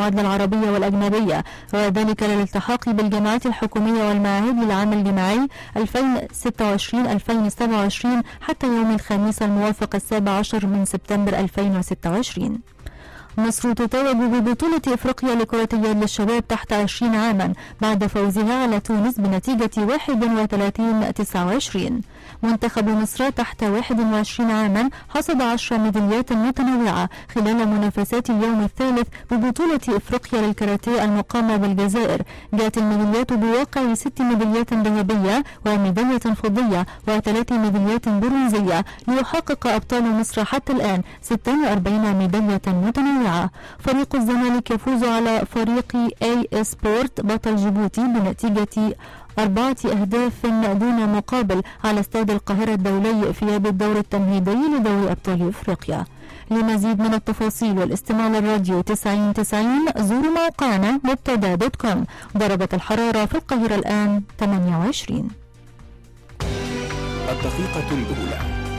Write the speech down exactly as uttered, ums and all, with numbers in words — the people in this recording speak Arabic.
المعادلة العربية والأجنبية، وذلك للالتحاق بالجامعات الحكومية والمعاهد للعام الجامعي ألفين وستة وعشرين ألفين وسبعة وعشرين حتى يوم الخميس الموافق السابع عشر من سبتمبر ألفين وستة وعشرين. مصر تتوج ببطولة إفريقيا لكرة اليد للشباب تحت عشرين عاما بعد فوزها على تونس بنتيجة واحد وثلاثين تسعة وعشرين. منتخب مصر تحت واحد وعشرين عاما حصد عشر ميداليات متنوعة خلال منافسات اليوم الثالث ببطولة إفريقيا للكاراتيه المقامة بالجزائر. جاءت الميداليات بواقع ست ميداليات ذهبية وميدالية فضية وثلاث ميداليات برونزية، ليحقق أبطال مصر حتى الآن ستة وأربعين ميدالية متنوعة. فريق الزمالك يفوز على فريق اي سبورت بطل جيبوتي بنتيجة أربعة أهداف دون مقابل على استاد القاهرة الدولي في يد الدور التمهيدي لدوري أبطال أفريقيا. لمزيد من التفاصيل والاستماع للراديو تسعين تسعين زوروا موقعنا مبتدا دوت كوم. درجة الحرارة في القاهرة الآن ثمانية وعشرين. الدقيقة الأولى.